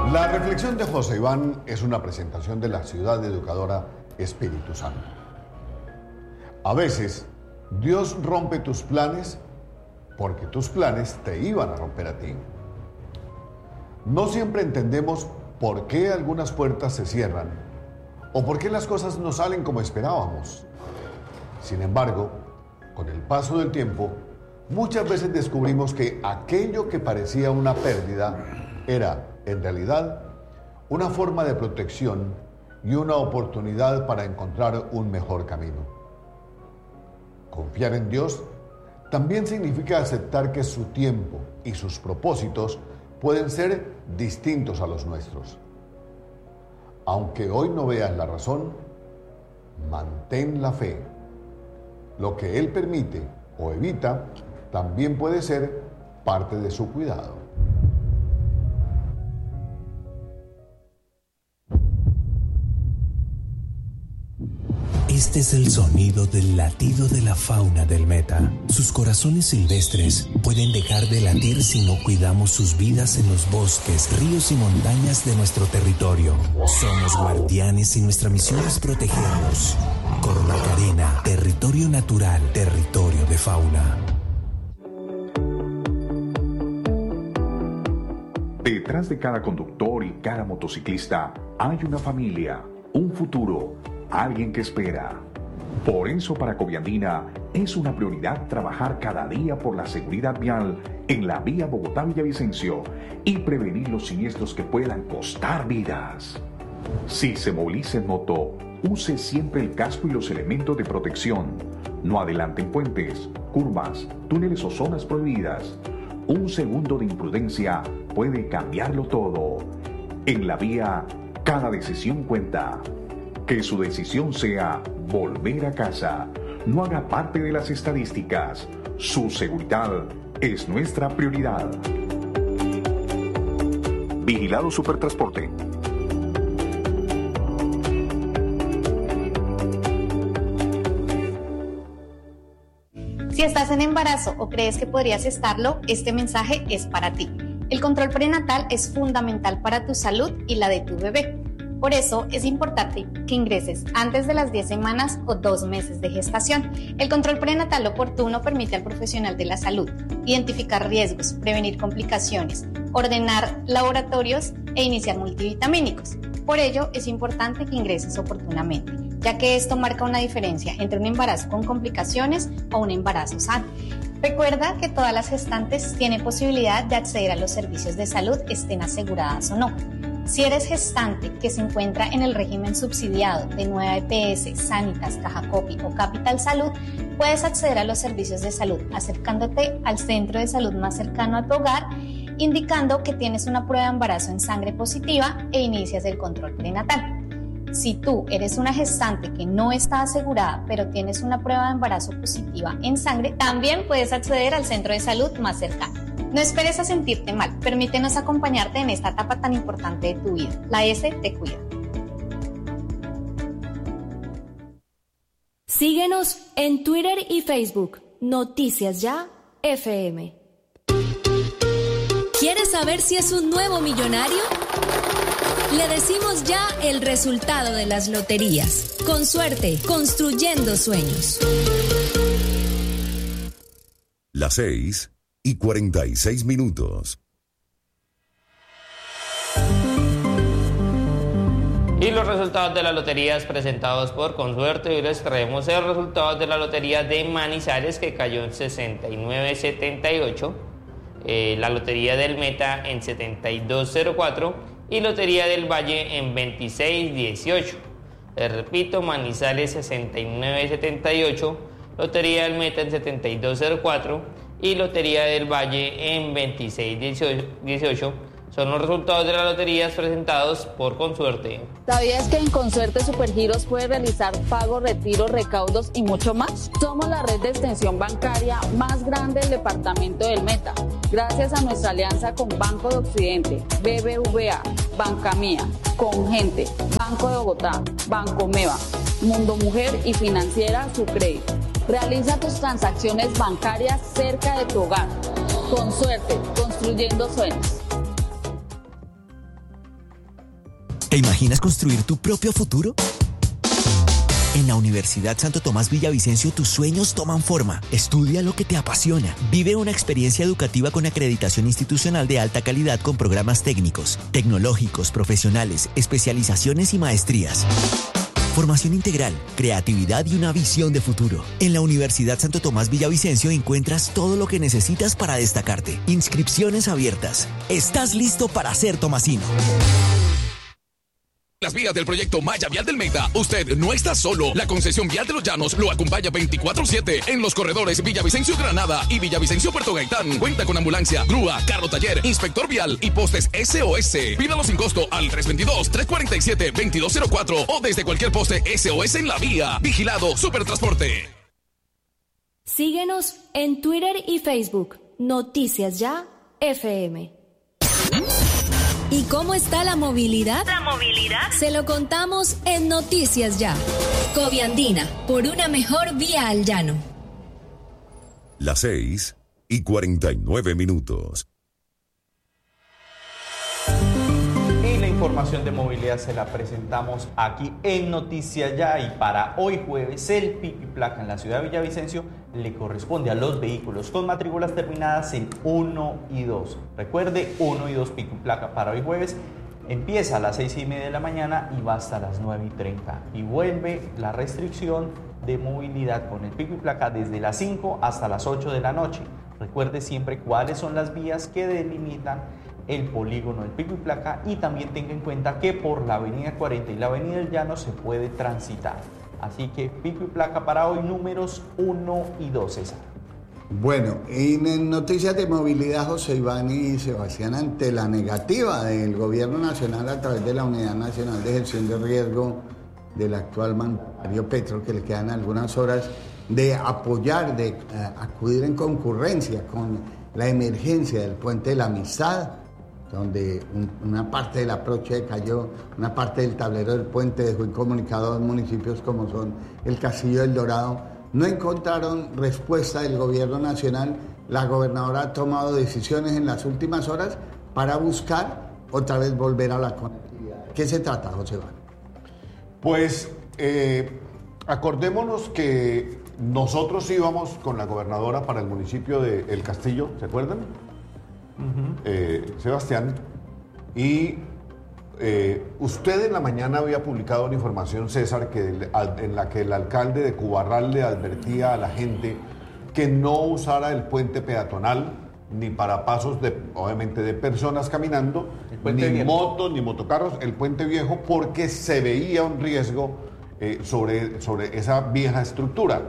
La reflexión de José Iván es una presentación de la ciudad educadora Espíritu Santo. A veces, Dios rompe tus planes porque tus planes te iban a romper a ti. No siempre entendemos por qué algunas puertas se cierran o por qué las cosas no salen como esperábamos. Sin embargo, con el paso del tiempo, muchas veces descubrimos que aquello que parecía una pérdida era, en realidad, una forma de protección y una oportunidad para encontrar un mejor camino. Confiar en Dios también significa aceptar que su tiempo y sus propósitos pueden ser distintos a los nuestros. Aunque hoy no veas la razón, mantén la fe. Lo que Él permite o evita también puede ser parte de su cuidado. Este es el sonido del latido de la fauna del Meta. Sus corazones silvestres pueden dejar de latir si no cuidamos sus vidas en los bosques, ríos y montañas de nuestro territorio. Somos guardianes y nuestra misión es protegerlos. Cormacarena, territorio natural, territorio de fauna. Detrás de cada conductor y cada motociclista hay una familia, un futuro, alguien que espera. Por eso para Coviandina es una prioridad trabajar cada día por la seguridad vial en la vía Bogotá-Villavicencio y prevenir los siniestros que puedan costar vidas. Si se moviliza en moto, use siempre el casco y los elementos de protección. No adelante en puentes, curvas, túneles o zonas prohibidas. Un segundo de imprudencia puede cambiarlo todo. En la vía, cada decisión cuenta. Que su decisión sea volver a casa. No haga parte de las estadísticas. Su seguridad es nuestra prioridad. Vigilado Supertransporte. Si estás en embarazo o crees que podrías estarlo, este mensaje es para ti. El control prenatal es fundamental para tu salud y la de tu bebé. Por eso es importante que ingreses antes de las 10 semanas o 2 meses de gestación. El control prenatal oportuno permite al profesional de la salud identificar riesgos, prevenir complicaciones, ordenar laboratorios e iniciar multivitamínicos. Por ello es importante que ingreses oportunamente, ya que esto marca una diferencia entre un embarazo con complicaciones o un embarazo sano. Recuerda que todas las gestantes tienen posibilidad de acceder a los servicios de salud, estén aseguradas o no. Si eres gestante que se encuentra en el régimen subsidiado de Nueva EPS, Sanitas, Cajacopi o Capital Salud, puedes acceder a los servicios de salud acercándote al centro de salud más cercano a tu hogar, indicando que tienes una prueba de embarazo en sangre positiva e inicias el control prenatal. Si tú eres una gestante que no está asegurada, pero tienes una prueba de embarazo positiva en sangre, también puedes acceder al centro de salud más cercano. No esperes a sentirte mal, permítenos acompañarte en esta etapa tan importante de tu vida. La S te cuida. Síguenos en Twitter y Facebook. Noticias Ya FM. ¿Quieres saber si es un nuevo millonario? Le decimos ya el resultado de las loterías. Con suerte, construyendo sueños. Las 6:46. Y los resultados de las loterías presentados por Consuerte. Hoy les traemos el resultado de la lotería de Manizales, que cayó en 69.78, la lotería del Meta en 72.04 y lotería del Valle en 26.18. Les repito, Manizales 69.78, lotería del Meta en 72.04 y lotería del Valle en 26.18. Son los resultados de las loterías presentados por Consuerte. ¿Sabías que en Consuerte Supergiros puedes realizar pagos, retiros, recaudos y mucho más? Somos la red de extensión bancaria más grande del departamento del Meta, gracias a nuestra alianza con Banco de Occidente, BBVA, Banca Mía, Congente, Banco de Bogotá, Banco Meva, Mundo Mujer y Financiera Sucrédito. Realiza tus transacciones bancarias cerca de tu hogar. Consuerte, construyendo sueños. ¿Te imaginas construir tu propio futuro? En la Universidad Santo Tomás Villavicencio tus sueños toman forma. Estudia lo que te apasiona. Vive una experiencia educativa con acreditación institucional de alta calidad con programas técnicos, tecnológicos, profesionales, especializaciones y maestrías. Formación integral, creatividad y una visión de futuro. En la Universidad Santo Tomás Villavicencio encuentras todo lo que necesitas para destacarte. Inscripciones abiertas. ¿Estás listo para ser tomasino? Las vías del proyecto Malla Vial del Meta. Usted no está solo. La concesión vial de los Llanos lo acompaña 24/7 en los corredores Villavicencio Granada y Villavicencio Puerto Gaitán. Cuenta con ambulancia, grúa, carro taller, inspector vial y postes SOS. Pídalo sin costo al 322-347-2204 o desde cualquier poste SOS en la vía. Vigilado Supertransporte. Síguenos en Twitter y Facebook. Noticias Ya FM. ¿Y cómo está la movilidad? ¿La movilidad? Se lo contamos en Noticias Ya. Coviandina, por una mejor vía al llano. Las 6:49. Y la información de movilidad se la presentamos aquí en Noticias Ya. Y para hoy jueves, el pico y placa en la ciudad de Villavicencio le corresponde a los vehículos con matrículas terminadas en 1 y 2. Recuerde, 1 y 2 pico y placa para hoy jueves. Empieza a las 6:30 de la mañana y va hasta las 9:30. Y vuelve la restricción de movilidad con el pico y placa desde las 5 hasta las 8 de la noche. Recuerde siempre cuáles son las vías que delimitan el polígono del pico y placa y también tenga en cuenta que por la avenida 40 y la avenida del Llano se puede transitar. Así que pico y placa para hoy, números 1 y 2, César. Bueno, en noticias de movilidad, José Iván y Sebastián, ante la negativa del gobierno nacional a través de la Unidad Nacional de Gestión de Riesgo del actual mandatario Petro, que le quedan algunas horas, de apoyar, de acudir en concurrencia con la emergencia del Puente de la Amistad, donde una parte del aproche cayó, una parte del tablero del puente dejó incomunicado a dos municipios como son el Castillo del Dorado. No encontraron respuesta del gobierno nacional. La gobernadora ha tomado decisiones en las últimas horas para buscar otra vez volver a la conectividad. ¿Qué se trata, José Iván? Pues acordémonos que nosotros íbamos con la gobernadora para el municipio de El Castillo, ¿se acuerdan? Sebastián, y usted en la mañana había publicado una información, César, en la que el alcalde de Cubarral le advertía a la gente que no usara el puente peatonal ni para pasos, obviamente, de personas caminando, ni motos, ni motocarros, el puente viejo, porque se veía un riesgo sobre esa vieja estructura.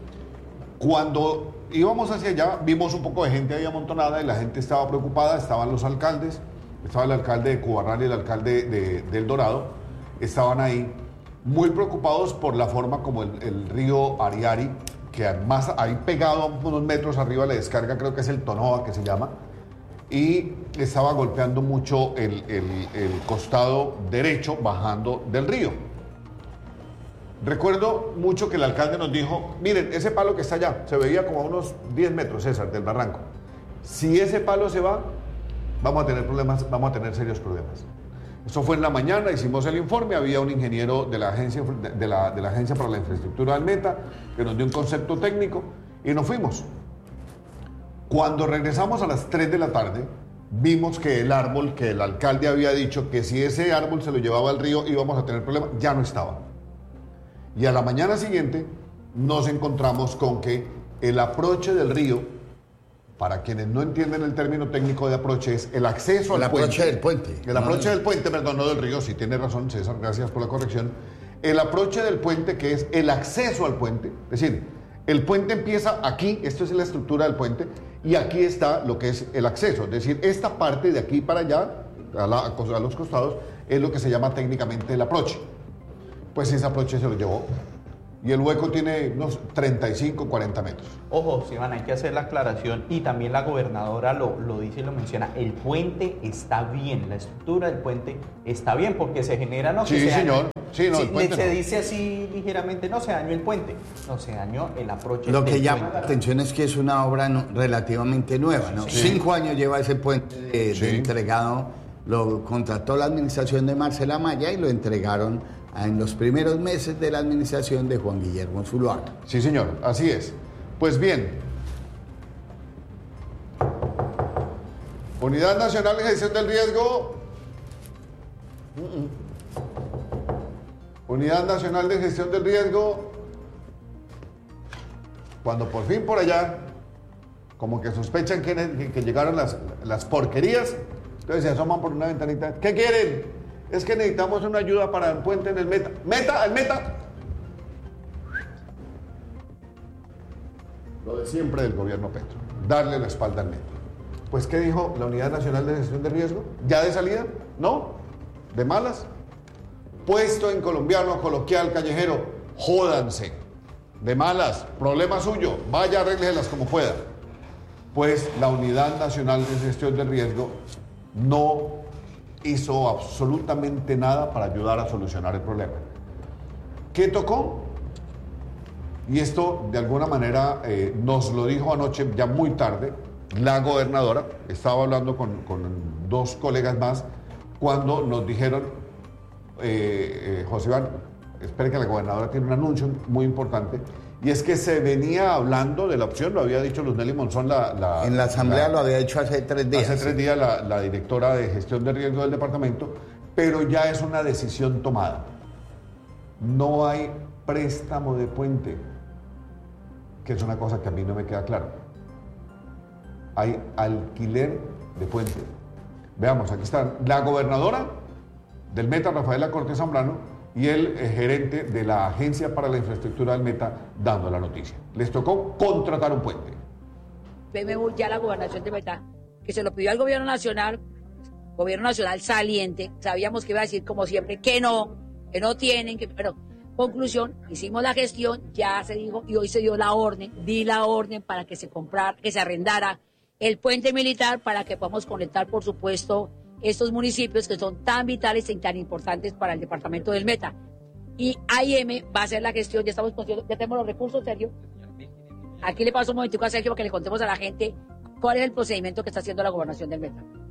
Cuando íbamos hacia allá, vimos un poco de gente ahí amontonada y la gente estaba preocupada, estaban los alcaldes, estaba el alcalde de Cubarral y el alcalde del Dorado, estaban ahí muy preocupados por la forma como el río Ariari, que además ahí pegado unos metros arriba de la descarga, creo que es el Tonoa que se llama, y estaba golpeando mucho el costado derecho bajando del río. Recuerdo mucho que el alcalde nos dijo, miren, ese palo que está allá, se veía como a unos 10 metros, César, del barranco. Si ese palo se va, vamos a tener problemas, vamos a tener serios problemas. Eso fue en la mañana, hicimos el informe, había un ingeniero de la Agencia para la Infraestructura del Meta que nos dio un concepto técnico y nos fuimos. Cuando regresamos a las 3 de la tarde, vimos que el árbol que el alcalde había dicho que si ese árbol se lo llevaba al río íbamos a tener problemas, ya no estaba. Y a la mañana siguiente nos encontramos con que el aproche del río, para quienes no entienden el término técnico de aproche, es el acceso al puente. El aproche del puente. El aproche del puente, perdón, no del río, sí tiene razón César, gracias por la corrección. El aproche del puente, que es el acceso al puente, es decir, el puente empieza aquí, esto es la estructura del puente, y aquí está lo que es el acceso, es decir, esta parte de aquí para allá, a los costados, es lo que se llama técnicamente el aproche. Pues ese aproche se lo llevó. Y el hueco tiene unos 35, 40 metros. Ojo, Iván, hay que hacer la aclaración y también la gobernadora lo dice y lo menciona. El puente está bien, la estructura del puente está bien porque se genera... No, sí, señor. Sí, no, sí, el puente se no. dice así ligeramente, no se dañó el puente, no se dañó el aproche. Lo que llama puente. la atención es que es una obra relativamente nueva, ¿no? Sí. 5 años lleva ese puente de entregado lo contrató la administración de Marcela Maya y lo entregaron en los primeros meses de la administración de Juan Guillermo Zuluaga. Sí, señor, así es. Pues bien, Unidad Nacional de Gestión del Riesgo. Unidad Nacional de Gestión del Riesgo. Cuando por fin por allá, como que sospechan que llegaron las porquerías, entonces se asoman por una ventanita. ¿Qué quieren? Es que necesitamos una ayuda para el puente en el Meta. ¡Meta! ¡El Meta! Lo de siempre del gobierno Petro, darle la espalda al Meta. Pues, ¿qué dijo la Unidad Nacional de Gestión de Riesgo? ¿Ya de salida? ¿No? ¿De malas? Puesto en colombiano, coloquial, callejero, jódanse. De malas, problema suyo, vaya, arrégleselas como pueda. Pues la Unidad Nacional de Gestión de Riesgo no hizo absolutamente nada para ayudar a solucionar el problema. ¿Qué tocó? Y esto, de alguna manera, nos lo dijo anoche, ya muy tarde, la gobernadora. Estaba hablando con dos colegas más cuando nos dijeron, José Iván, espere que la gobernadora tiene un anuncio muy importante, y es que se venía hablando de la opción, lo había dicho Luz Nelly Monzón, en la asamblea lo había dicho hace 3 días. Hace 3 días la directora de gestión de riesgo del departamento, pero ya es una decisión tomada. No hay préstamo de puente, que es una cosa que a mí no me queda claro. Hay alquiler de puente. Veamos, aquí está la gobernadora del Meta, Rafaela Cortés Zambrano, y el gerente de la Agencia para la Infraestructura del Meta dando la noticia. Les tocó contratar un puente. Vemos ya la gobernación de Meta, que se lo pidió al gobierno nacional saliente. Sabíamos que iba a decir, como siempre, que no tienen, pero conclusión, hicimos la gestión, ya se dijo, y hoy se dio la orden, para que se arrendara el puente militar para que podamos conectar, por supuesto, estos municipios que son tan vitales y tan importantes para el departamento del Meta. Y AIM va a hacer la gestión, ya tenemos los recursos, Sergio. Aquí le paso un momentico a Sergio para que le contemos a la gente cuál es el procedimiento que está haciendo la gobernación del Meta.